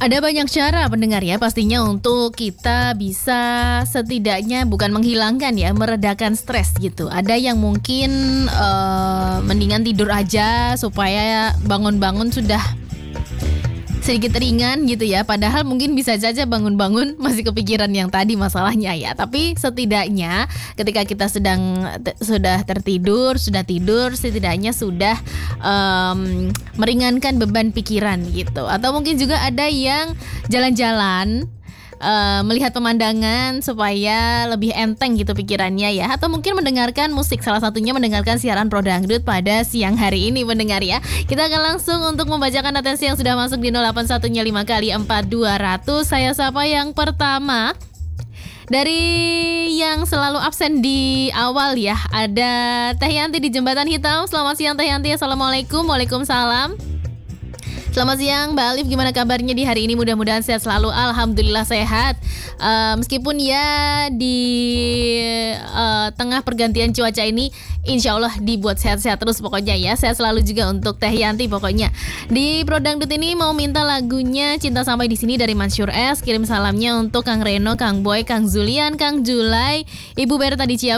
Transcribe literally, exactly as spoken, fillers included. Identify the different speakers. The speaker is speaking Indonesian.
Speaker 1: Ada banyak cara pendengar ya pastinya untuk kita bisa setidaknya bukan menghilangkan ya, meredakan stres gitu. Ada yang mungkin eh, mendingan tidur aja supaya bangun-bangun sudah sedikit ringan gitu ya. Padahal mungkin bisa saja bangun-bangun masih kepikiran yang tadi masalahnya ya. Tapi setidaknya ketika kita sedang te- sudah tertidur, sudah tidur, setidaknya sudah em, meringankan beban pikiran gitu. Atau mungkin juga ada yang jalan-jalan, eh, melihat pemandangan supaya lebih enteng gitu pikirannya ya. Atau mungkin mendengarkan musik, salah satunya mendengarkan siaran Pro Dangdut pada siang hari ini pendengar ya. Kita akan langsung untuk membacakan atensi yang sudah masuk di nol delapan satu nya lima kali empat dua ratus. Saya sapa yang pertama dari yang selalu absen di awal ya. Ada Teh Yanti di Jembatan Hitam. Selamat siang Teh Yanti. Assalamualaikum. Waalaikumsalam. Selamat siang Mbak Alif, gimana kabarnya di hari ini? Mudah-mudahan sehat selalu. Alhamdulillah sehat. Uh, meskipun ya di uh, tengah pergantian cuaca ini, insya Allah dibuat sehat-sehat terus pokoknya ya. Sehat selalu juga untuk Teh Yanti pokoknya. Di Pro Dangdut ini mau minta lagunya Cinta Sampai di Sini dari Mansyur S. Kirim salamnya untuk Kang Reno, Kang Boy, Kang Zulian, Kang Julai, Ibu Berta di Ciawi.